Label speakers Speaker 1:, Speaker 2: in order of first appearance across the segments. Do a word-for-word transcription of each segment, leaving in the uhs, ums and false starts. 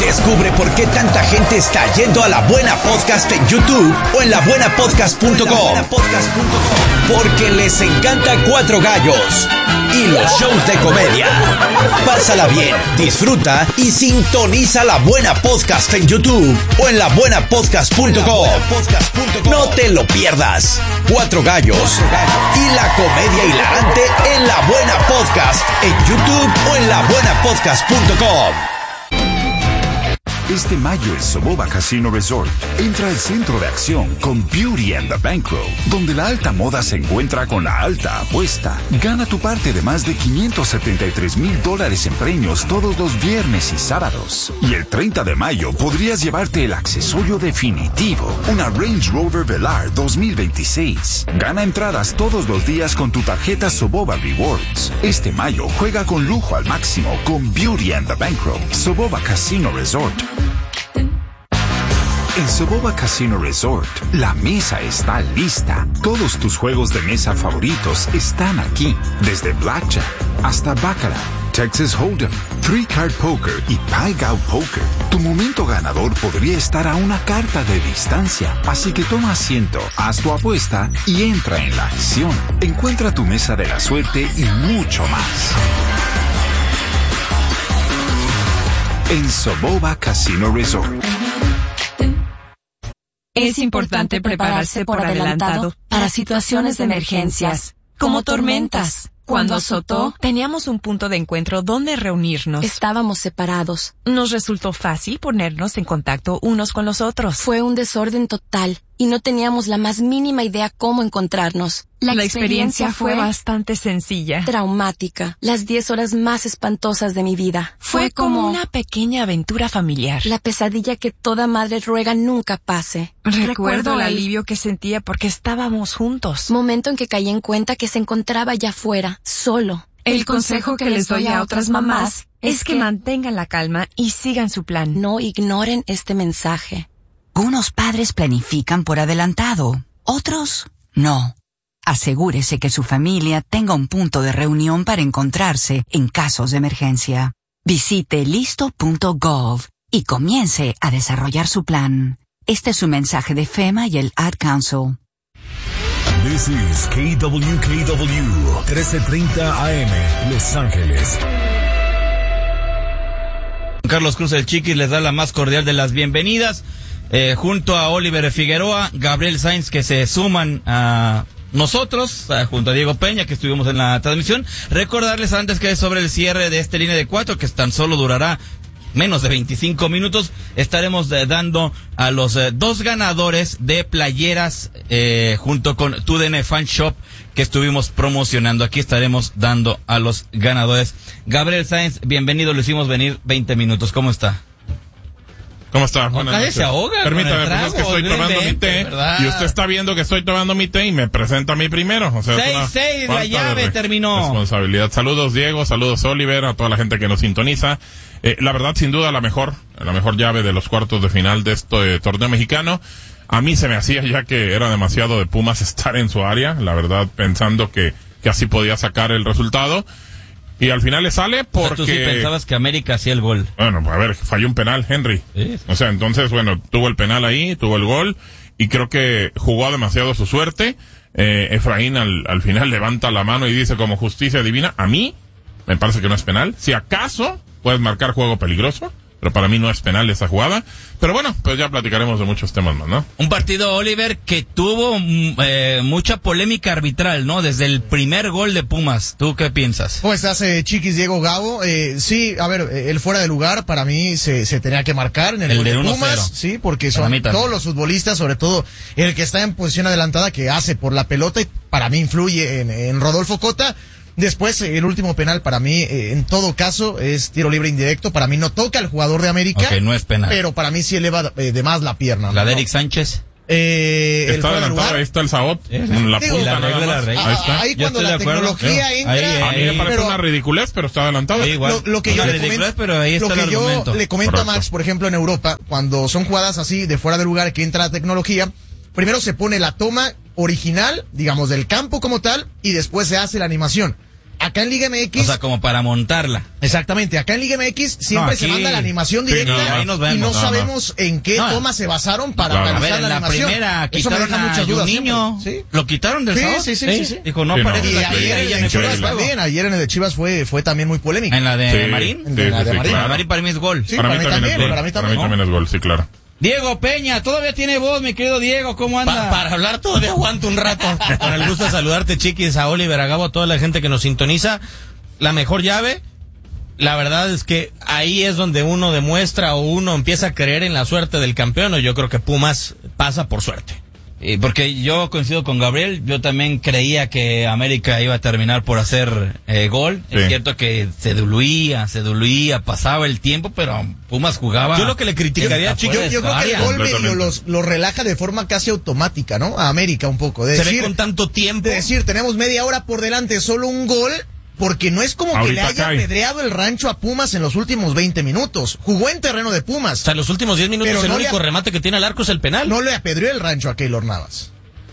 Speaker 1: Descubre por qué tanta gente está yendo a La Buena Podcast en YouTube o en la buena podcast punto com. Porque les encanta Cuatro Gallos y los shows de comedia. Pásala bien, disfruta y sintoniza La Buena Podcast en YouTube o en la buena podcast punto com. No te lo pierdas. Cuatro Gallos y la comedia hilarante en La Buena Podcast en YouTube o en la buena podcast punto com.
Speaker 2: Este mayo en Soboba Casino Resort, entra al centro de acción con Beauty and the Bankroll, donde la alta moda se encuentra con la alta apuesta. Gana tu parte de más de quinientos setenta y tres mil dólares en premios todos los viernes y sábados. Y el treinta de mayo podrías llevarte el accesorio definitivo, una Range Rover Velar dos mil veintiséis. Gana entradas todos los días con tu tarjeta Soboba Rewards. Este mayo juega con lujo al máximo con Beauty and the Bankroll. Soboba Casino Resort. En Soboba Casino Resort, la mesa está lista. Todos tus juegos de mesa favoritos están aquí. Desde Blackjack hasta Baccarat, Texas Hold'em, Three Card Poker y Pai Gow Poker. Tu momento ganador podría estar a una carta de distancia. Así que toma asiento, haz tu apuesta y entra en la acción. Encuentra tu mesa de la suerte y mucho más en Soboba Casino Resort.
Speaker 3: Es importante prepararse por adelantado para situaciones de emergencias, como tormentas. Cuando azotó, teníamos un punto de encuentro donde reunirnos.
Speaker 4: Estábamos separados.
Speaker 3: Nos resultó fácil ponernos en contacto unos con los otros.
Speaker 4: Fue un desorden total y no teníamos la más mínima idea cómo encontrarnos.
Speaker 3: La, la experiencia, experiencia fue bastante sencilla.
Speaker 4: Traumática. Las diez horas más espantosas de mi vida.
Speaker 3: Fue, fue como, como una pequeña aventura familiar.
Speaker 4: La pesadilla que toda madre ruega nunca pase.
Speaker 3: Recuerdo, Recuerdo el alivio que sentía porque estábamos juntos.
Speaker 4: Momento en que caí en cuenta que se encontraba allá afuera, solo.
Speaker 3: El consejo que les doy a otras mamás es que mantengan la calma y sigan su plan.
Speaker 4: No ignoren este mensaje.
Speaker 5: Unos padres planifican por adelantado, otros no. Asegúrese que su familia tenga un punto de reunión para encontrarse en casos de emergencia. Visite listo punto gov y comience a desarrollar su plan. Este es un mensaje de FEMA y el Ad Council.
Speaker 6: This is K W K W, trece treinta A M, Los Ángeles.
Speaker 7: Carlos Cruz, el Chiquis, les da la más cordial de las bienvenidas, eh, junto a Oliver Figueroa, Gabriel Sainz, que se suman a nosotros, eh, junto a Diego Peña, que estuvimos en la transmisión. Recordarles antes que sobre el cierre de esta línea de cuatro, que tan solo durará menos de veinticinco minutos, estaremos eh, dando a los eh, dos ganadores de playeras eh, junto con Tu D N Fan Shop que estuvimos promocionando. Aquí estaremos dando a los ganadores. Gabriel Sainz, bienvenido, lo hicimos venir veinte minutos. ¿Cómo está?
Speaker 8: ¿Cómo está? Buenas
Speaker 7: Acá
Speaker 8: noches.
Speaker 7: se ahoga.
Speaker 8: Permítame, pues es que estoy tomando mi té,
Speaker 7: ¿verdad?
Speaker 8: Y usted está viendo que estoy tomando mi té y me presenta a mí primero. O sea,
Speaker 7: seis seis, la llave
Speaker 8: re-
Speaker 7: terminó.
Speaker 8: Responsabilidad. Saludos, Diego, saludos, Oliver, a toda la gente que nos sintoniza. Eh, la verdad, sin duda, la mejor, la mejor llave de los cuartos de final de este torneo mexicano. A mí se me hacía ya que era demasiado de Pumas estar en su área, la verdad, pensando que, que así podía sacar el resultado. Y al final le sale porque...
Speaker 7: O sea, tú sí pensabas que América hacía el gol.
Speaker 8: Bueno, a ver, falló un penal, Henry.
Speaker 7: Sí.
Speaker 8: O sea, entonces, bueno, tuvo el penal ahí, tuvo el gol, y creo que jugó demasiado su suerte. Eh, Efraín al, al final levanta la mano y dice como justicia divina, a mí me parece que no es penal. Si acaso puedes marcar juego peligroso, pero para mí no es penal esa jugada. Pero bueno, pues ya platicaremos de muchos temas más, ¿no?
Speaker 7: Un partido, Oliver, que tuvo eh, mucha polémica arbitral, ¿no? Desde el primer gol de Pumas. ¿Tú qué piensas?
Speaker 9: ¿Cómo estás, eh, Chiquis, Diego, Gabo? Eh, sí, a ver, eh, el fuera de lugar para mí se, se tenía que marcar en el,
Speaker 7: el
Speaker 9: gol
Speaker 7: de,
Speaker 9: de
Speaker 7: uno
Speaker 9: Pumas.
Speaker 7: cero.
Speaker 9: Sí, porque son todos los futbolistas, sobre todo el que está en posición adelantada, que hace por la pelota y para mí influye en, en Rodolfo Cota. Después, el último penal para mí, eh, en todo caso, es tiro libre indirecto. Para mí no toca al jugador de América.
Speaker 7: Ok, no es penal.
Speaker 9: Pero para mí sí eleva eh, de más la pierna.
Speaker 7: La
Speaker 9: ¿no?
Speaker 7: de Eric Sánchez.
Speaker 9: Eh,
Speaker 8: está adelantado, ahí está el Saot.
Speaker 7: ¿Eh?
Speaker 8: La
Speaker 9: Digo,
Speaker 8: punta
Speaker 7: la regla,
Speaker 8: nada
Speaker 7: la
Speaker 8: más.
Speaker 7: regla.
Speaker 8: Ahí está.
Speaker 9: Ahí cuando la tecnología entra.
Speaker 7: Ahí,
Speaker 8: A mí me parece
Speaker 9: pero-
Speaker 8: una ridiculez, pero está adelantado.
Speaker 7: Sí, igual.
Speaker 9: Lo, lo que yo
Speaker 7: Una
Speaker 9: le
Speaker 7: ridiculez,
Speaker 9: comento,
Speaker 7: pero ahí está
Speaker 9: lo que
Speaker 7: el
Speaker 9: yo
Speaker 7: argumento.
Speaker 9: le comento
Speaker 8: Correcto.
Speaker 9: a Max, por ejemplo, en Europa, cuando son jugadas así de fuera de lugar que entra la tecnología, primero se pone la toma original, digamos, del campo como tal, y después se hace la animación. acá en Liga M X...
Speaker 7: O sea, como para montarla.
Speaker 9: Exactamente, acá en Liga M X siempre
Speaker 7: No, aquí-
Speaker 9: se manda la animación directa
Speaker 7: Sí, no, ahí nos vemos.
Speaker 9: y no,
Speaker 7: No, no.
Speaker 9: sabemos en qué
Speaker 7: No.
Speaker 9: toma se basaron para
Speaker 8: Claro.
Speaker 9: realizar
Speaker 7: A ver,
Speaker 9: la
Speaker 7: en la
Speaker 9: animación.
Speaker 7: primera
Speaker 9: Eso me
Speaker 7: quitaron
Speaker 9: deja
Speaker 7: a
Speaker 9: muchas dudas
Speaker 7: Juninho.
Speaker 9: siempre. Sí.
Speaker 7: ¿Lo quitaron del
Speaker 9: Sí,
Speaker 7: sábado?
Speaker 9: sí, sí, sí, sí.
Speaker 7: Dijo, no
Speaker 8: Sí, no.
Speaker 7: apareces
Speaker 9: Y
Speaker 7: aquí,
Speaker 9: ayer
Speaker 7: ahí
Speaker 9: en
Speaker 7: ya
Speaker 9: el
Speaker 7: me
Speaker 9: de Chivas
Speaker 7: fue.
Speaker 9: también, ayer en el de Chivas fue, fue también muy polémica.
Speaker 7: En la de
Speaker 8: Sí,
Speaker 7: Marín.
Speaker 8: sí,
Speaker 9: De la
Speaker 8: sí,
Speaker 9: de
Speaker 8: sí,
Speaker 9: Marín.
Speaker 8: claro.
Speaker 7: Marín para mí es gol.
Speaker 9: Sí,
Speaker 8: para, mí
Speaker 9: también,
Speaker 8: también es gol.
Speaker 9: para mí también.
Speaker 8: también es gol, sí, claro.
Speaker 7: Diego Peña, todavía tiene voz, mi querido Diego, ¿cómo anda?
Speaker 10: Pa- para hablar todavía aguanto un rato. Con el gusto de saludarte, Chiquis, a Oliver, a Gabo, a toda la gente que nos sintoniza. La mejor llave, la verdad es que ahí es donde uno demuestra o uno empieza a creer en la suerte del campeón, o yo creo que Pumas pasa por suerte.
Speaker 7: Eh, porque yo coincido con Gabriel, yo también creía que América iba a terminar por hacer eh, gol.
Speaker 8: Sí.
Speaker 7: Es cierto que se diluía, se diluía, pasaba el tiempo, pero Pumas jugaba.
Speaker 10: Yo lo que le criticaría,
Speaker 7: afuera
Speaker 10: Chico,
Speaker 7: de
Speaker 9: Yo
Speaker 7: su
Speaker 9: creo que el
Speaker 7: área.
Speaker 9: gol medio
Speaker 8: Completamente.
Speaker 9: los, los relaja de forma casi automática, ¿no? A América un poco. De
Speaker 10: se
Speaker 9: decir,
Speaker 10: ve con tanto tiempo.
Speaker 9: de decir, tenemos media hora por delante, solo un gol, porque no es como que le
Speaker 8: Ahorita
Speaker 9: haya
Speaker 8: cae.
Speaker 9: apedreado el rancho a Pumas en los últimos veinte minutos. Jugó en terreno de Pumas.
Speaker 10: O sea, los últimos diez minutos
Speaker 9: Pero
Speaker 10: el
Speaker 9: no
Speaker 10: único
Speaker 9: le ha-
Speaker 10: remate que tiene al arco es el penal.
Speaker 9: No le apedreó el rancho a Keylor Navas.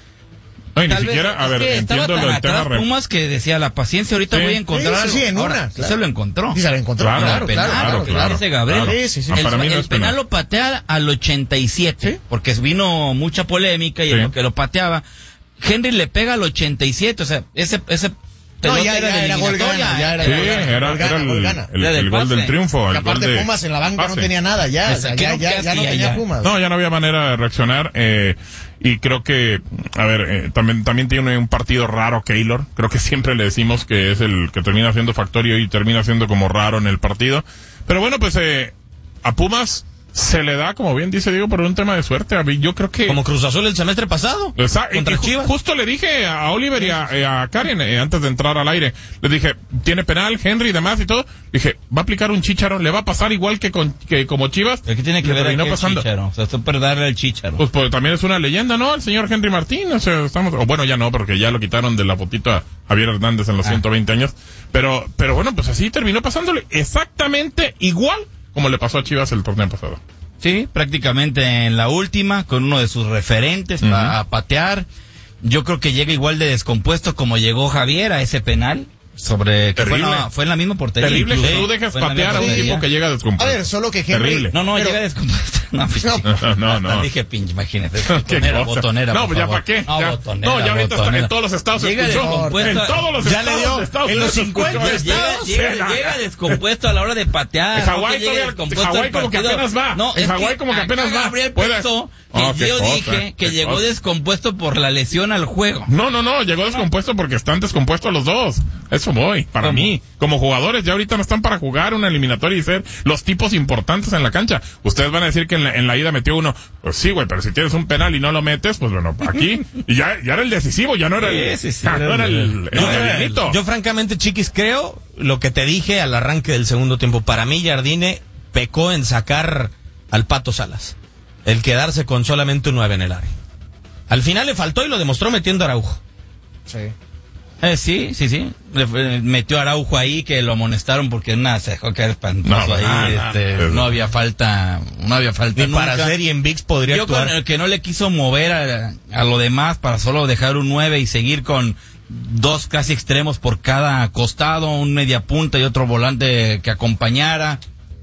Speaker 8: No, y ni
Speaker 7: Tal vez
Speaker 8: siquiera, a
Speaker 7: es
Speaker 8: ver,
Speaker 7: que estaba
Speaker 8: entiendo
Speaker 7: tan
Speaker 8: lo del tema.
Speaker 7: atrás
Speaker 8: re-
Speaker 7: Pumas que decía la paciencia, ahorita
Speaker 8: Sí.
Speaker 7: voy a encontrar
Speaker 9: Sí, sí,
Speaker 7: algo.
Speaker 9: sí, en
Speaker 7: Ahora,
Speaker 9: una,
Speaker 7: sí
Speaker 9: claro.
Speaker 7: se lo encontró.
Speaker 9: Sí, se lo encontró,
Speaker 8: Claro,
Speaker 9: claro,
Speaker 7: penal,
Speaker 9: claro,
Speaker 7: lo
Speaker 9: claro,
Speaker 7: que
Speaker 9: claro.
Speaker 7: dice Gabriel.
Speaker 8: claro.
Speaker 9: Sí, sí, sí.
Speaker 8: Ah,
Speaker 7: El,
Speaker 8: para mí no
Speaker 7: el
Speaker 8: es
Speaker 7: penal
Speaker 8: penal.
Speaker 7: lo patea al ochenta y siete,
Speaker 9: Sí.
Speaker 7: porque vino mucha polémica y
Speaker 8: Sí.
Speaker 7: en lo que lo pateaba, Henry le pega al ochenta y siete, o sea, ese ese
Speaker 9: No,
Speaker 7: pelota
Speaker 9: ya,
Speaker 7: era
Speaker 9: ya
Speaker 7: de
Speaker 9: era gol
Speaker 7: eliminatoria.
Speaker 9: gana, ya era
Speaker 8: Sí,
Speaker 9: gol gana,
Speaker 8: era,
Speaker 9: gol gana,
Speaker 8: era el,
Speaker 9: gol gana.
Speaker 8: el-
Speaker 7: Ya del
Speaker 8: el gol
Speaker 7: pase.
Speaker 8: del triunfo.
Speaker 9: Y
Speaker 8: El gol
Speaker 9: aparte
Speaker 8: de
Speaker 9: Pumas en la banca no
Speaker 8: pase.
Speaker 9: tenía nada ya, o sea,
Speaker 7: Esa, que
Speaker 9: ya,
Speaker 7: no,
Speaker 9: ya,
Speaker 7: que
Speaker 9: ya no
Speaker 7: hacía
Speaker 9: tenía
Speaker 7: ya.
Speaker 9: Pumas.
Speaker 8: No, ya no había manera de reaccionar. Eh, y creo que, a ver, eh, también también tiene un partido raro Keylor. Creo que siempre le decimos que es el que termina siendo factorio y termina siendo como raro en el partido. Pero bueno, pues eh, a Pumas se le da, como bien dice Diego, por un tema de suerte. A mí, yo creo que...
Speaker 10: Como Cruz Azul el semestre pasado.
Speaker 8: Esa- y-
Speaker 10: Contra
Speaker 8: y ju-
Speaker 10: Chivas.
Speaker 8: Justo le dije a Oliver y a, y a Karen eh, antes de entrar al aire, les dije, tiene penal, Henry y demás y todo. Dije, va a aplicar un chícharo, le va a pasar igual que con que como Chivas.
Speaker 7: ¿Qué tiene que
Speaker 8: Le
Speaker 7: ver
Speaker 8: terminó
Speaker 7: aquí el
Speaker 8: pasando.
Speaker 7: Chícharo? O sea, esto es para darle el Chícharo.
Speaker 8: Pues, pues también es una leyenda, ¿no? El señor Henry Martín, o sea, estamos, o bueno, ya no, porque ya lo quitaron de la fotito a Javier Hernández en los
Speaker 7: Ah.
Speaker 8: ciento veinte años. Pero, pero bueno, pues así terminó pasándole exactamente igual como le pasó a Chivas el torneo pasado.
Speaker 7: Sí, prácticamente en la última, con uno de sus referentes
Speaker 8: Ujú.
Speaker 7: a, a patear. Yo creo que llega igual de descompuesto como llegó Javier a ese penal. Sobre que fue en,
Speaker 8: Terrible.
Speaker 7: la, fue en la misma portería.
Speaker 8: Terrible que
Speaker 7: incluso.
Speaker 8: tú dejes
Speaker 7: Fue en la
Speaker 8: patear a
Speaker 7: misma
Speaker 8: un
Speaker 7: portería.
Speaker 8: tipo que llega
Speaker 9: A
Speaker 8: descompuesto.
Speaker 9: ver, solo que Henry...
Speaker 8: Terrible.
Speaker 7: No, no,
Speaker 9: pero-
Speaker 7: llega descompuesto. No, pues,
Speaker 8: No, no, no.
Speaker 7: Dije pinche, imagínate.
Speaker 8: Qué
Speaker 7: Botonera,
Speaker 8: cosa.
Speaker 7: botonera.
Speaker 8: No,
Speaker 7: por
Speaker 8: pues ya
Speaker 7: favor.
Speaker 8: para qué.
Speaker 7: No,
Speaker 8: Ya-
Speaker 7: botonera,
Speaker 8: no, ya ahorita está
Speaker 7: botonera.
Speaker 8: en todos los estados se
Speaker 7: Llega
Speaker 8: escuchó.
Speaker 7: descompuesto.
Speaker 8: En todos los
Speaker 10: Ya le
Speaker 8: estados
Speaker 10: dio
Speaker 8: de Estados
Speaker 10: en los
Speaker 8: Unidos se escuchó
Speaker 10: cincuenta
Speaker 8: esto.
Speaker 10: estados.
Speaker 7: Llega,
Speaker 8: Sí,
Speaker 7: llega,
Speaker 8: no,
Speaker 7: llega
Speaker 8: no.
Speaker 7: descompuesto a la hora de patear.
Speaker 8: En
Speaker 7: no
Speaker 8: Hawái
Speaker 7: que llegue
Speaker 8: todavía-
Speaker 7: descompuesto
Speaker 8: Hawái
Speaker 7: al
Speaker 8: como que
Speaker 7: partido.
Speaker 8: apenas va.
Speaker 7: No,
Speaker 8: En
Speaker 7: es
Speaker 8: Hawái
Speaker 7: que
Speaker 8: como que apenas
Speaker 7: acá
Speaker 8: va.
Speaker 7: Gabriel
Speaker 8: Puede-
Speaker 7: pensó que
Speaker 8: Oh, qué
Speaker 7: yo
Speaker 8: cosa,
Speaker 7: dije que
Speaker 8: qué
Speaker 7: llegó
Speaker 8: cosa.
Speaker 7: descompuesto por la lesión al juego.
Speaker 8: No, no, no, llegó descompuesto porque están descompuestos los dos. Eso voy, para
Speaker 7: ¿Cómo?
Speaker 8: mí. Como jugadores ya ahorita no están para jugar una eliminatoria y ser los tipos importantes en la cancha. Ustedes van a decir que en la, en la ida metió uno. Pues sí, güey, pero si tienes un penal y no lo metes, pues bueno, aquí. Y ya, ya era el decisivo, ya no era el...
Speaker 7: Sí, sí, sí,
Speaker 8: ya no era el... el
Speaker 10: No,
Speaker 8: Dieguito.
Speaker 10: yo francamente, Chiquis, creo lo que te dije al arranque del segundo tiempo. Para mí, Jardine pecó en sacar al Pato Salas. El quedarse con solamente un nueve en el área. Al final le faltó y lo demostró metiendo a Araujo.
Speaker 9: Sí.
Speaker 7: Eh, sí, sí, sí. Le fue- metió a Araujo ahí que lo amonestaron porque nada, se dejó caer espantoso
Speaker 8: No,
Speaker 7: ahí.
Speaker 8: no, no,
Speaker 7: este,
Speaker 8: no.
Speaker 7: no había falta, no había falta
Speaker 10: Ni para
Speaker 7: nunca.
Speaker 10: serie en ViX podría
Speaker 7: Yo
Speaker 10: actuar.
Speaker 7: con el que no le quiso mover a, a lo demás para solo dejar un nueve y seguir con dos casi extremos por cada costado, un media punta y otro volante que acompañara.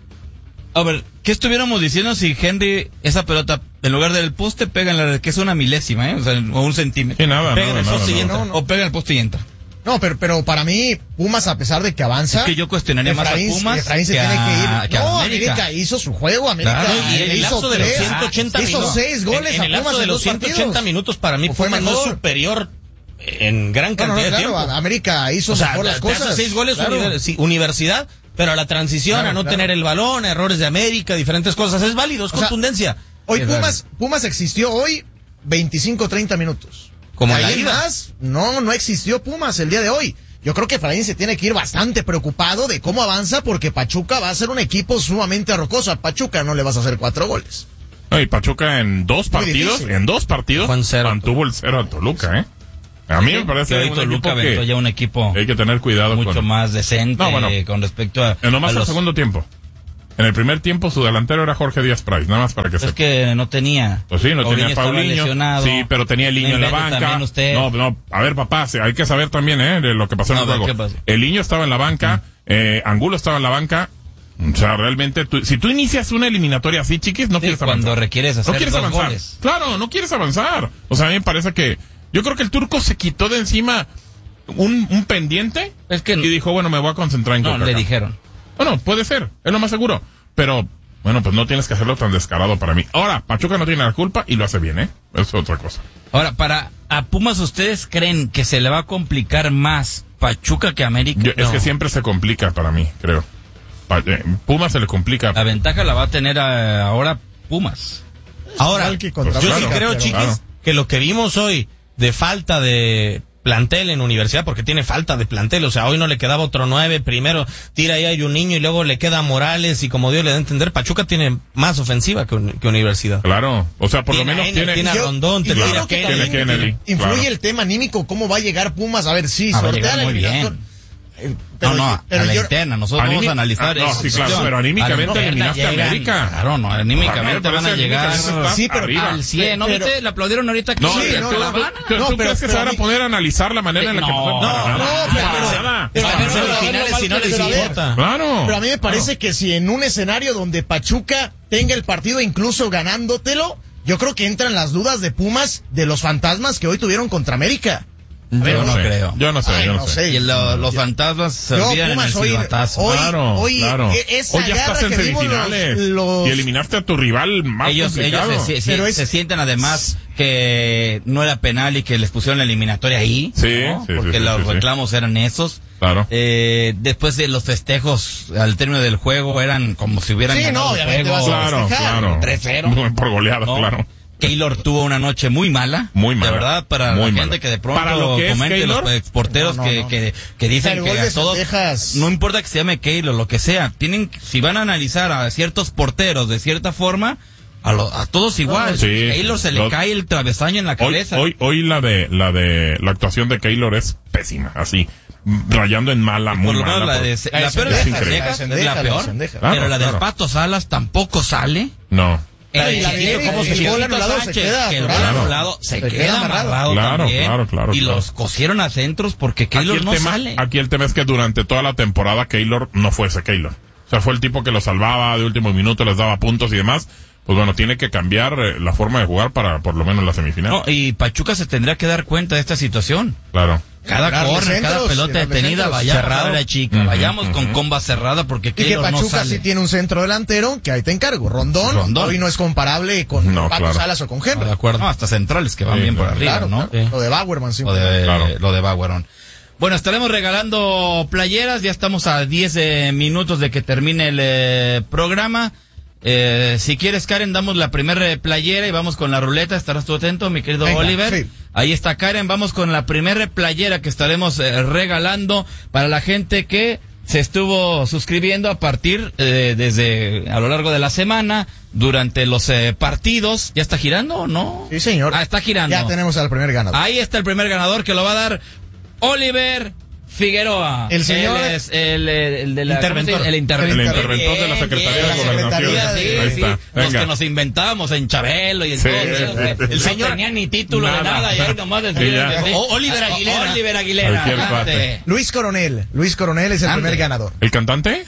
Speaker 7: A ver, ¿qué estuviéramos diciendo si Henry esa pelota en lugar del poste pega en la red, que es una milésima, eh? O sea, o un centímetro?
Speaker 8: Sí, nada,
Speaker 7: pega
Speaker 8: nada,
Speaker 7: en el
Speaker 8: nada,
Speaker 7: poste y
Speaker 8: nada.
Speaker 7: entra,
Speaker 9: No, no.
Speaker 7: o pega en el poste y entra.
Speaker 9: No, pero, pero para mí, Pumas, a pesar de que avanza...
Speaker 7: Es que yo cuestionaría más a
Speaker 9: Efraín-
Speaker 7: Pumas
Speaker 9: Efraín se
Speaker 7: que
Speaker 9: tiene
Speaker 7: a-
Speaker 9: que ir.
Speaker 7: que a
Speaker 9: No,
Speaker 7: América.
Speaker 9: América hizo su juego, América
Speaker 7: Claro,
Speaker 10: Y en
Speaker 9: le
Speaker 10: el
Speaker 9: hizo
Speaker 10: lapso de los
Speaker 9: tres,
Speaker 10: ciento ochenta
Speaker 9: hizo
Speaker 10: minutos.
Speaker 9: seis goles
Speaker 10: en, en
Speaker 9: a
Speaker 10: el lapso
Speaker 9: Pumas
Speaker 10: de
Speaker 9: en
Speaker 10: los
Speaker 9: dos
Speaker 10: ciento ochenta
Speaker 9: partidos.
Speaker 10: minutos, para mí
Speaker 9: O fue
Speaker 10: Pumas no es
Speaker 9: mejor.
Speaker 10: superior en gran
Speaker 9: No, no,
Speaker 10: cantidad
Speaker 9: no,
Speaker 10: de
Speaker 9: claro,
Speaker 10: tiempo.
Speaker 9: América hizo
Speaker 10: O sea,
Speaker 9: mejor las
Speaker 10: te hace
Speaker 9: cosas.
Speaker 10: seis goles
Speaker 9: claro.
Speaker 10: univer- sí, universidad, pero a la transición,
Speaker 9: Claro,
Speaker 10: a no
Speaker 9: claro.
Speaker 10: tener el balón, a errores de América, diferentes cosas, es válido, es
Speaker 9: O sea,
Speaker 10: contundencia.
Speaker 9: Hoy
Speaker 7: Es
Speaker 9: Pumas, Pumas existió hoy veinticinco treinta minutos.
Speaker 10: Como
Speaker 9: De
Speaker 10: la
Speaker 9: ahí en
Speaker 10: ida.
Speaker 9: más, no, no existió Pumas el día de hoy. Yo creo que Efraín se tiene que ir bastante preocupado de cómo avanza porque Pachuca va a ser un equipo sumamente arrocoso. A Pachuca no le vas a hacer cuatro goles.
Speaker 8: No, y Pachuca en dos
Speaker 9: Muy
Speaker 8: partidos,
Speaker 9: difícil.
Speaker 8: en dos partidos,
Speaker 10: Juan cero.
Speaker 8: mantuvo el cero a Toluca, ¿eh? A mí me parece
Speaker 7: que hoy
Speaker 8: un
Speaker 7: Toluca
Speaker 8: equipo
Speaker 7: aventó
Speaker 8: que
Speaker 7: ya un equipo
Speaker 8: hay que tener cuidado
Speaker 7: mucho
Speaker 8: con...
Speaker 7: más decente
Speaker 8: No, bueno.
Speaker 7: con respecto a,
Speaker 8: Eh, nomás
Speaker 7: a
Speaker 8: el
Speaker 7: los-
Speaker 8: segundo tiempo. En el primer tiempo su delantero era Jorge Díaz Price, nada más para que
Speaker 7: Es
Speaker 8: sepa.
Speaker 7: que no tenía.
Speaker 8: Pues sí, no
Speaker 7: Paulinho
Speaker 8: tenía
Speaker 7: estaba
Speaker 8: Paulinho.
Speaker 7: lesionado.
Speaker 8: Sí, pero tenía el Niño
Speaker 7: No
Speaker 8: en la
Speaker 7: invente
Speaker 8: banca.
Speaker 7: también usted.
Speaker 8: No, no, a ver, papá, sí, hay que saber también, eh, de lo que pasó en
Speaker 7: No,
Speaker 8: el
Speaker 7: a ver,
Speaker 8: juego.
Speaker 7: ¿qué pasó?
Speaker 8: El Niño estaba en la banca, eh, Angulo estaba en la banca. O sea, realmente, tú- si tú inicias una eliminatoria así, chiquis, no
Speaker 7: Sí,
Speaker 8: quieres avanzar.
Speaker 7: cuando requieres hacer
Speaker 8: no quieres
Speaker 7: dos
Speaker 8: avanzar.
Speaker 7: goles.
Speaker 8: Claro, no quieres avanzar. O sea, a mí me parece que, yo creo que el turco se quitó de encima un, un pendiente
Speaker 7: Es que
Speaker 8: y dijo, bueno, me voy a concentrar en
Speaker 7: no,
Speaker 8: Coca.
Speaker 7: le dijeron.
Speaker 8: Bueno, puede ser, es lo más seguro. Pero, bueno, pues no tienes que hacerlo tan descarado para mí. Ahora, Pachuca no tiene la culpa y lo hace bien, ¿eh? Eso es otra cosa.
Speaker 7: Ahora, para a Pumas, ¿ustedes creen que se le va a complicar más Pachuca que América?
Speaker 8: Yo- Es
Speaker 7: No.
Speaker 8: que siempre se complica para mí, creo. Pa- eh, Puma se le complica.
Speaker 7: La ventaja la va a tener eh, ahora Pumas.
Speaker 10: Ahora,
Speaker 9: Igual que contra
Speaker 10: yo sí
Speaker 9: América,
Speaker 10: creo,
Speaker 9: pero-
Speaker 10: chiquis,
Speaker 8: Claro.
Speaker 10: que lo que vimos hoy de falta de plantel en universidad, porque tiene falta de plantel, o sea, hoy no le quedaba otro nueve, primero tira ahí hay un niño y luego le queda Morales y como Dios le da a entender, Pachuca tiene más ofensiva que, un- que universidad.
Speaker 8: Claro, o sea, por lo
Speaker 10: Tiene a
Speaker 8: menos
Speaker 10: Ener,
Speaker 8: tiene...
Speaker 10: tiene a
Speaker 9: Yo-
Speaker 10: Rondón,
Speaker 9: y
Speaker 10: te
Speaker 9: yo
Speaker 10: tira
Speaker 9: creo
Speaker 10: a
Speaker 9: que
Speaker 10: Kennedy.
Speaker 9: también
Speaker 8: Tiene Kennedy,
Speaker 9: influye
Speaker 8: claro.
Speaker 9: el tema anímico, cómo va a llegar Pumas. A ver, sí,
Speaker 7: Ah, va a
Speaker 9: sortea
Speaker 7: llegar
Speaker 9: la
Speaker 7: muy
Speaker 9: eliminación.
Speaker 7: bien.
Speaker 9: Eh,
Speaker 7: No, no,
Speaker 9: pero
Speaker 7: a la
Speaker 9: yo-
Speaker 7: interna. Nosotros
Speaker 8: Animi-
Speaker 7: vamos a analizar
Speaker 8: ah, no,
Speaker 7: esa
Speaker 8: sí, claro,
Speaker 7: situación.
Speaker 8: pero anímicamente
Speaker 7: A la interna
Speaker 8: eliminaste a
Speaker 7: llegan,
Speaker 8: América.
Speaker 7: Claro, no,
Speaker 8: A mí
Speaker 7: anímicamente
Speaker 8: me
Speaker 7: van a
Speaker 8: parece
Speaker 7: llegar.
Speaker 8: anímicamente está
Speaker 9: Sí, pero
Speaker 8: arriba.
Speaker 7: Al cien, ¿no
Speaker 9: Pero-
Speaker 7: viste? Le aplaudieron ahorita que
Speaker 8: No,
Speaker 7: sí,
Speaker 8: sí,
Speaker 7: que
Speaker 8: no,
Speaker 7: la
Speaker 8: no,
Speaker 7: van a-
Speaker 8: ¿Tú,
Speaker 9: No,
Speaker 8: tú
Speaker 9: pero-
Speaker 8: crees que
Speaker 9: pero
Speaker 8: se van
Speaker 9: a
Speaker 8: a
Speaker 9: mí-
Speaker 8: poner a analizar la manera en la que
Speaker 7: No,
Speaker 8: nos...
Speaker 7: no,
Speaker 8: para
Speaker 9: no,
Speaker 8: nada,
Speaker 9: pero-
Speaker 8: para
Speaker 9: pero-
Speaker 8: nada.
Speaker 9: pero-
Speaker 10: Están en
Speaker 9: pero-
Speaker 10: semifinales
Speaker 9: pero-
Speaker 10: y no les
Speaker 9: pero a ver,
Speaker 10: importa.
Speaker 8: Claro.
Speaker 9: Pero a mí me parece que si en un escenario donde Pachuca tenga el partido incluso ganándotelo, yo creo que entran las dudas de Pumas de los fantasmas que hoy tuvieron contra América.
Speaker 8: Yo
Speaker 7: no
Speaker 8: sé,
Speaker 7: creo.
Speaker 8: Yo no sé,
Speaker 9: Ay,
Speaker 8: yo no
Speaker 9: no
Speaker 8: sé.
Speaker 9: sé.
Speaker 7: Y lo- los fantasmas se
Speaker 9: Yo,
Speaker 7: olvidan en el
Speaker 9: Pumas, hoy-
Speaker 7: silbatazo.
Speaker 9: hoy-
Speaker 8: Claro,
Speaker 9: hoy,
Speaker 8: claro.
Speaker 9: e- esa
Speaker 8: Hoy ya estás
Speaker 9: garra
Speaker 8: en
Speaker 9: que vimos
Speaker 8: semifinales
Speaker 9: los- los-
Speaker 8: y eliminaste a tu rival más
Speaker 7: ellos ellos
Speaker 8: complicado.
Speaker 7: se, se-
Speaker 9: Pero
Speaker 7: se-
Speaker 9: es-
Speaker 7: se sienten además que no era penal y que les pusieron la eliminatoria ahí,
Speaker 8: Sí,
Speaker 7: ¿no?
Speaker 8: sí,
Speaker 7: porque
Speaker 8: sí,
Speaker 7: los
Speaker 8: sí, sí.
Speaker 7: reclamos eran esos.
Speaker 8: Claro.
Speaker 7: Eh, después de los festejos al término del juego eran como si hubieran
Speaker 9: Sí,
Speaker 7: ganado
Speaker 9: no,
Speaker 7: el
Speaker 9: obviamente
Speaker 7: juego.
Speaker 9: vas a
Speaker 8: Claro,
Speaker 9: festejar.
Speaker 8: claro.
Speaker 7: tres cero.
Speaker 8: Muy por goleada,
Speaker 7: ¿no?
Speaker 8: claro.
Speaker 7: Keylor tuvo una noche muy mala.
Speaker 8: Muy mala.
Speaker 7: De verdad, para
Speaker 8: Muy
Speaker 7: la
Speaker 8: mala.
Speaker 7: gente que de pronto
Speaker 8: Para lo que es
Speaker 7: comente
Speaker 8: Keylor,
Speaker 7: los exporteros
Speaker 9: no, no,
Speaker 7: que,
Speaker 9: no.
Speaker 7: que, que dicen
Speaker 9: El
Speaker 7: que
Speaker 9: gol
Speaker 7: a
Speaker 9: de
Speaker 7: todos,
Speaker 9: Cendejas-
Speaker 7: no importa que se llame Keylor, lo que sea, tienen, si van a analizar a ciertos porteros de cierta forma, a, lo- a todos igual.
Speaker 8: Sí.
Speaker 7: Keylor se le
Speaker 8: Los-
Speaker 7: cae el travesaño en la
Speaker 8: Hoy,
Speaker 7: cabeza.
Speaker 8: hoy, hoy la de la de la actuación de Keylor es pésima, así rayando en mala, muy
Speaker 7: Por lo menos
Speaker 8: mala.
Speaker 7: la
Speaker 8: por-
Speaker 7: de,
Speaker 9: La
Speaker 7: la
Speaker 9: de
Speaker 7: peor de
Speaker 8: Cendejas,
Speaker 7: Cendejas,
Speaker 9: la de
Speaker 7: es
Speaker 9: Cendejas,
Speaker 7: la
Speaker 9: la de
Speaker 7: peor,
Speaker 9: Cendejas.
Speaker 8: Claro,
Speaker 7: pero la del
Speaker 8: claro.
Speaker 7: Pato Salas tampoco sale.
Speaker 8: No.
Speaker 9: La de
Speaker 7: El
Speaker 9: la
Speaker 7: chiquito,
Speaker 9: de Eric,
Speaker 7: ¿cómo
Speaker 9: el
Speaker 7: se
Speaker 9: gol
Speaker 7: llama?
Speaker 9: anulado se
Speaker 7: Sánchez,
Speaker 9: queda
Speaker 7: que el gol
Speaker 9: atorado.
Speaker 7: anulado se,
Speaker 9: Se
Speaker 7: queda
Speaker 9: queda
Speaker 7: amarrado,
Speaker 9: amarrado.
Speaker 8: Claro,
Speaker 7: también.
Speaker 8: claro, claro,
Speaker 7: Y
Speaker 8: claro.
Speaker 7: los cosieron a centros porque
Speaker 8: Aquí
Speaker 7: Keylor
Speaker 8: el,
Speaker 7: no
Speaker 8: tema,
Speaker 7: sale.
Speaker 8: aquí el tema es que durante toda la temporada Keylor no fue ese Keylor. O sea, fue el tipo que lo salvaba de último minuto, les daba puntos y demás. Pues bueno, tiene que cambiar eh, la forma de jugar para por lo menos la semifinal.
Speaker 7: No, y Pachuca se tendría que dar cuenta de esta situación.
Speaker 8: Claro.
Speaker 7: Cada
Speaker 9: Darle
Speaker 7: corner, cada
Speaker 9: centros,
Speaker 7: pelota
Speaker 9: darle
Speaker 7: detenida,
Speaker 9: centros.
Speaker 7: vayamos
Speaker 10: Cerrado.
Speaker 7: a la chica,
Speaker 8: Ujú,
Speaker 7: vayamos con
Speaker 8: ujú.
Speaker 7: comba cerrada porque
Speaker 9: Y que
Speaker 7: Keylor no
Speaker 9: Pachuca
Speaker 7: sale.
Speaker 9: sí tiene un centro delantero que ahí te encargo. Rondón,
Speaker 7: Rondón.
Speaker 9: hoy no es comparable con
Speaker 8: No,
Speaker 9: Pato
Speaker 8: claro.
Speaker 9: Salas o con
Speaker 7: No,
Speaker 9: Henry.
Speaker 7: de acuerdo. No, hasta centrales que van
Speaker 8: Sí,
Speaker 7: bien por
Speaker 8: claro.
Speaker 7: arriba,
Speaker 9: Claro,
Speaker 7: ¿no?
Speaker 9: claro. Lo de Bauerman, sí.
Speaker 7: Lo de,
Speaker 8: Claro.
Speaker 7: lo de Bauerón. Bueno, estaremos regalando playeras. Ya estamos a diez eh, minutos de que termine el eh, programa. Eh, si quieres, Karen, damos la primera eh, playera y vamos con la ruleta. ¿Estarás tú atento, mi querido
Speaker 9: Venga,
Speaker 7: Oliver?
Speaker 9: sí.
Speaker 7: Ahí está Karen. Vamos con la primera playera que estaremos eh, regalando para la gente que se estuvo suscribiendo a partir eh, desde a lo largo de la semana, durante los eh, partidos. ¿Ya está girando o no?
Speaker 9: Sí, señor.
Speaker 7: Ah, está girando.
Speaker 9: Ya tenemos al primer ganador.
Speaker 7: Ahí está el primer ganador que lo va a dar Oliver Figueroa.
Speaker 9: El señor-
Speaker 7: Él es el, el, el de la,
Speaker 10: Interventor.
Speaker 7: ¿cómo se dice? El interventor.
Speaker 8: El interventor de la Secretaría
Speaker 7: Bien,
Speaker 8: de
Speaker 7: bien,
Speaker 8: Gobernación.
Speaker 7: sí,
Speaker 9: Ahí
Speaker 7: sí,
Speaker 8: está.
Speaker 7: Los
Speaker 8: Venga.
Speaker 7: que nos inventábamos en Chabelo y en
Speaker 8: Sí,
Speaker 7: todo.
Speaker 8: sí,
Speaker 7: eso,
Speaker 8: sí, sí.
Speaker 7: El señor no tenía ni título
Speaker 8: Nada.
Speaker 7: de nada y ahí nomás
Speaker 8: Sí,
Speaker 7: decía
Speaker 8: ya.
Speaker 7: que sí.
Speaker 10: O- Oliver Aguilera.
Speaker 7: Oliver Aguilera.
Speaker 8: Cualquier
Speaker 7: adelante.
Speaker 8: cuate.
Speaker 9: Luis Coronel. Luis Coronel es el
Speaker 7: Ande.
Speaker 9: primer ganador.
Speaker 8: ¿El cantante?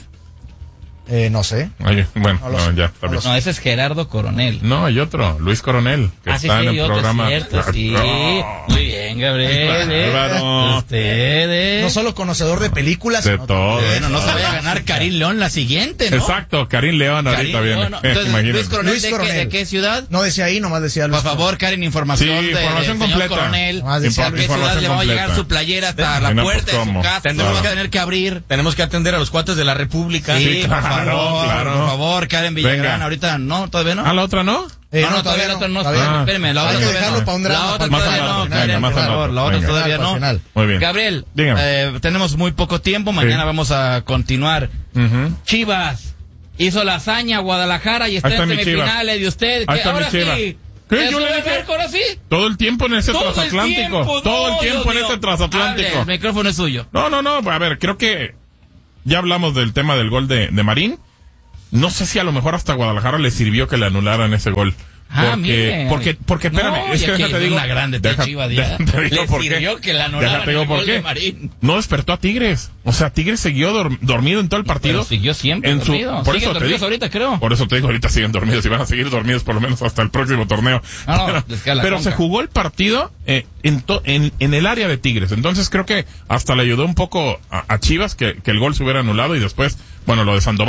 Speaker 9: Eh, no sé.
Speaker 8: Oye, bueno,
Speaker 9: No lo
Speaker 8: no,
Speaker 9: sé.
Speaker 8: ya, está
Speaker 9: No
Speaker 8: bien.
Speaker 9: lo
Speaker 7: No, ese es Gerardo Coronel.
Speaker 8: No, hay otro, Luis Coronel, que
Speaker 7: Ah, sí,
Speaker 8: está
Speaker 7: sí,
Speaker 8: en
Speaker 7: hay
Speaker 8: el
Speaker 7: otro,
Speaker 8: programa.
Speaker 7: es cierto, sí.
Speaker 8: No.
Speaker 7: Muy bien, Gabriel. eh.
Speaker 8: Bárbaro.
Speaker 7: Ustedes.
Speaker 9: No solo conocedor de películas,
Speaker 8: De
Speaker 9: sino
Speaker 8: todo.
Speaker 7: Bueno, no se vaya a ganar Karim León la siguiente, ¿no?
Speaker 8: Exacto, Karim León ahorita
Speaker 7: Karim
Speaker 8: viene.
Speaker 7: León, ¿no? Entonces,
Speaker 8: Imagínate.
Speaker 7: Luis Coronel,
Speaker 9: Luis
Speaker 7: ¿de,
Speaker 9: Coronel.
Speaker 7: Qué, ¿de qué ciudad?
Speaker 9: no decía ahí, nomás decía Luis
Speaker 7: Por favor, Karen, información
Speaker 8: Sí,
Speaker 7: de,
Speaker 8: información
Speaker 7: del señor
Speaker 8: completa.
Speaker 7: Coronel.
Speaker 9: Más de
Speaker 7: ¿A qué ciudad
Speaker 8: información
Speaker 7: le va a llegar
Speaker 8: completa.
Speaker 7: su playera hasta la
Speaker 8: Bueno, pues,
Speaker 7: puerta de su
Speaker 8: ¿cómo?
Speaker 7: casa?
Speaker 10: Tendremos
Speaker 7: Vamos a
Speaker 10: que-
Speaker 7: tener que abrir.
Speaker 10: Tenemos que atender a los cuates de la República.
Speaker 7: Sí, por
Speaker 8: claro,
Speaker 7: favor,
Speaker 8: claro.
Speaker 7: por favor, Karen Villagrán.
Speaker 8: Venga.
Speaker 7: Ahorita no, todavía no.
Speaker 8: ¿Ah, la otra no?
Speaker 9: Eh,
Speaker 7: no, no, todavía la otra no.
Speaker 9: todavía
Speaker 7: Espérame, la
Speaker 8: Ah.
Speaker 7: otra
Speaker 9: Hay que
Speaker 7: todavía
Speaker 9: dejarlo
Speaker 7: no.
Speaker 9: para un drama,
Speaker 7: La otra
Speaker 9: para el
Speaker 8: Más
Speaker 7: todavía
Speaker 8: al
Speaker 7: no,
Speaker 8: rato.
Speaker 7: Karen,
Speaker 8: Venga, más
Speaker 7: por
Speaker 8: al
Speaker 7: favor,
Speaker 8: rato.
Speaker 7: la otra
Speaker 8: Venga.
Speaker 7: todavía
Speaker 9: Para el
Speaker 7: no.
Speaker 9: final.
Speaker 8: Muy bien.
Speaker 7: Gabriel,
Speaker 8: Dígame.
Speaker 7: eh, tenemos muy poco tiempo, mañana
Speaker 8: Sí.
Speaker 7: vamos a continuar.
Speaker 8: Ujú.
Speaker 7: Chivas hizo la hazaña Guadalajara y está
Speaker 8: Ahí está
Speaker 7: en
Speaker 8: mi
Speaker 7: semifinales de usted.
Speaker 8: Ahí
Speaker 7: ¿Qué?
Speaker 8: está mi
Speaker 7: Ahora
Speaker 8: Chivas.
Speaker 7: sí.
Speaker 8: ¿Qué?
Speaker 7: ¿Eso
Speaker 8: Yo le
Speaker 7: de
Speaker 8: dije-
Speaker 7: Berco, ahora sí?
Speaker 8: Todo el tiempo en ese
Speaker 7: Todo el
Speaker 8: transatlántico.
Speaker 7: tiempo,
Speaker 8: Todo el
Speaker 7: no,
Speaker 8: tiempo
Speaker 7: Dios
Speaker 8: en
Speaker 7: mío.
Speaker 8: ese transatlántico.
Speaker 7: Hable, el micrófono es suyo.
Speaker 8: No, no, no, a ver, creo que ya hablamos del tema del gol de, de Marín. no sé si a lo mejor hasta Guadalajara le sirvió que le anularan ese gol.
Speaker 7: Ah,
Speaker 8: porque,
Speaker 7: mire.
Speaker 8: porque, porque, espérame,
Speaker 7: No,
Speaker 8: es
Speaker 7: y
Speaker 8: que
Speaker 7: aquí
Speaker 8: déjate
Speaker 7: es
Speaker 8: digo,
Speaker 7: una grande
Speaker 8: deja-
Speaker 7: Chivas, ya.
Speaker 8: te digo
Speaker 7: Le
Speaker 8: por
Speaker 7: sirvió
Speaker 8: qué.
Speaker 7: que le anularan
Speaker 8: Déjate digo
Speaker 7: el
Speaker 8: por
Speaker 7: gol
Speaker 8: qué.
Speaker 7: de Marín.
Speaker 8: No despertó a Tigres. O sea, Tigres siguió dor- dormido en todo el partido.
Speaker 7: Pero siguió siempre
Speaker 8: en su,
Speaker 7: dormido.
Speaker 8: por
Speaker 7: Siguen
Speaker 8: eso te
Speaker 7: dormidos
Speaker 8: digo,
Speaker 7: ahorita, creo.
Speaker 8: Por eso te digo, ahorita siguen dormidos y van a seguir dormidos por lo menos hasta el próximo torneo.
Speaker 7: No, no,
Speaker 8: pero
Speaker 7: les queda la
Speaker 8: pero
Speaker 7: conca.
Speaker 8: se jugó el partido eh, en, to- en, en el área de Tigres. Entonces creo que hasta le ayudó un poco a, a Chivas que, que el gol se hubiera anulado y después, bueno, lo de Sandoval